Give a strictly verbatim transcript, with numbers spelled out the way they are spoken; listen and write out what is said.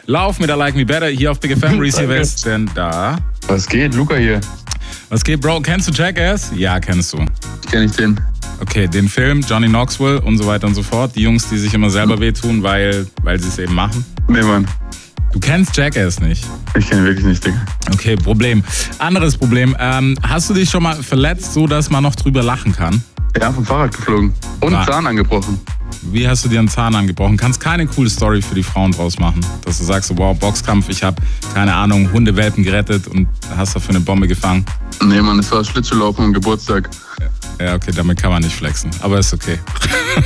Lauf mit der Like Me Better hier auf Big F M. Reese West, denn da. Was geht? Luca hier. Was geht, Bro? Kennst du Jackass? Ja, kennst du. Kenn ich den. Okay, den Film, Johnny Knoxville und so weiter und so fort. Die Jungs, die sich immer selber wehtun, weil, weil sie es eben machen. Nee, Mann. Du kennst Jackass nicht? Ich kenn ihn wirklich nicht, Digga. Okay, Problem. Anderes Problem. Ähm, hast du dich schon mal verletzt, so dass man noch drüber lachen kann? Ja, vom Fahrrad geflogen. Und Ah. Zahn angebrochen. Wie hast du dir einen Zahn angebrochen? Kannst keine coole Story für die Frauen draus machen. Dass du sagst, so, wow, Boxkampf, ich habe, keine Ahnung, Hundewelpen gerettet und hast dafür eine Bombe gefangen. Nee, Mann, es war Schlittschuhlaufen am Geburtstag. Ja, okay, damit kann man nicht flexen. Aber ist okay.